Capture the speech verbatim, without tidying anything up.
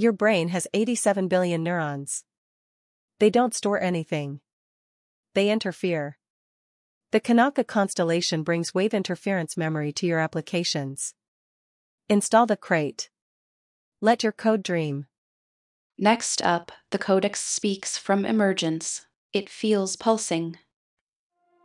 Your brain has eighty-seven billion neurons. They don't store anything. They interfere. The Kanaka constellation brings wave interference memory to your applications. Install the crate. Let your code dream. Next up, the codex speaks from emergence. It feels pulsing,